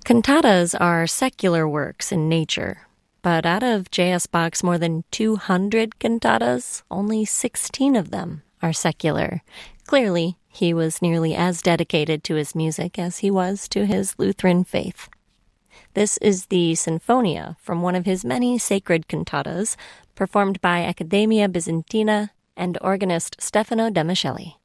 Cantatas are secular works in nature, but out of J.S. Bach's more than 200 cantatas, only 16 of them are secular. Clearly, he was nearly as dedicated to his music as he was to his Lutheran faith. This is the Sinfonia from one of his many sacred cantatas, performed by Accademia Bizantina and organist Stefano de Micheli.